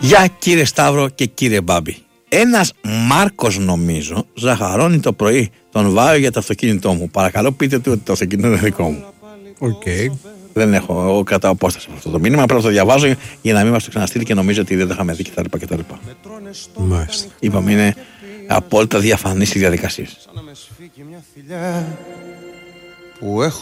Γεια κύριε Σταύρο και κύριε Μπάμπη. Ένας Μάρκος, νομίζω, ζαχαρώνει το πρωί τον Βάιο για το αυτοκίνητό μου. Παρακαλώ πείτε του ότι το αυτοκίνητο είναι δικό μου. Οκ. Δεν έχω κατά απόσταση από αυτό το μήνυμα. Απλά το διαβάζω για να μην μας το ξαναστείλει και νομίζω ότι δεν το είχαμε δει κτλ. Μάλιστα. Είπαμε, είναι απόλυτα διαφανής η διαδικασία. Που έχω